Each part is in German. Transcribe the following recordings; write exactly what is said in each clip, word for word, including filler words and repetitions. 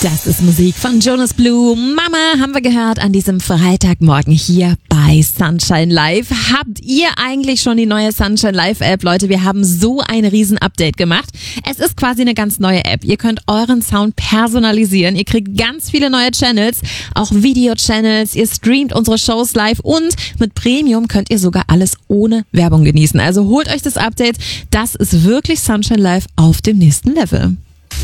Das ist Musik von Jonas Blue. Mama haben wir gehört an diesem Freitagmorgen hier bei Sunshine Live. Habt ihr eigentlich schon die neue Sunshine Live App? Leute, wir haben so ein riesen Update gemacht. Es ist quasi eine ganz neue App. Ihr könnt euren Sound personalisieren. Ihr kriegt ganz viele neue Channels, auch Video-Channels. Ihr streamt unsere Shows live und mit Premium könnt ihr sogar alles ohne Werbung genießen. Also holt euch das Update. Das ist wirklich Sunshine Live auf dem nächsten Level.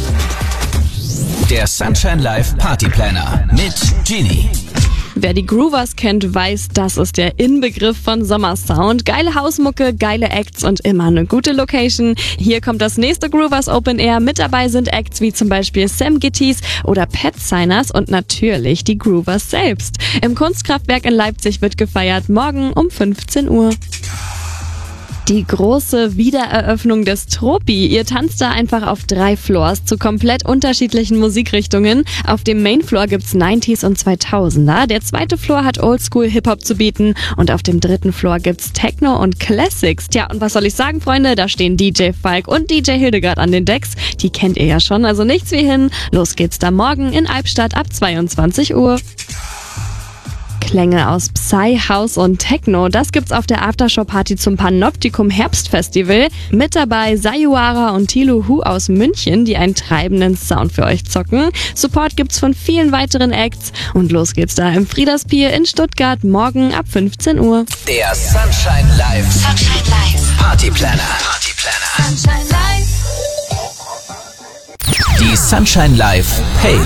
Der Sunshine Live Party Planner mit Genie. Wer die Groovers kennt, weiß, das ist der Inbegriff von Sommersound. Geile Hausmucke, geile Acts und immer eine gute Location. Hier kommt das nächste Groovers Open Air. Mit dabei sind Acts wie zum Beispiel Sam Gitties oder Pet Signers und natürlich die Groovers selbst. Im Kunstkraftwerk in Leipzig wird gefeiert, morgen um fünfzehn Uhr. Die große Wiedereröffnung des Tropi. Ihr tanzt da einfach auf drei Floors zu komplett unterschiedlichen Musikrichtungen. Auf dem Mainfloor gibt's neunziger und zweitausender. Der zweite Floor hat Oldschool Hip-Hop zu bieten und auf dem dritten Floor gibt's Techno und Classics. Tja, und was soll ich sagen, Freunde? Da stehen D J Falk und D J Hildegard an den Decks. Die kennt ihr ja schon, also nichts wie hin. Los geht's da morgen in Albstadt ab zweiundzwanzig Uhr. Klänge aus Psy, House und Techno. Das gibt's auf der Aftershow-Party zum Panoptikum Herbstfestival. Mit dabei Sayuara und Tilo Hu aus München, die einen treibenden Sound für euch zocken. Support gibt's von vielen weiteren Acts. Und los geht's da im Friedaspier in Stuttgart morgen ab fünfzehn Uhr. Der Sunshine Live Sunshine Live Party Planner. Party Planner. Sunshine Live. Die Sunshine Live Page.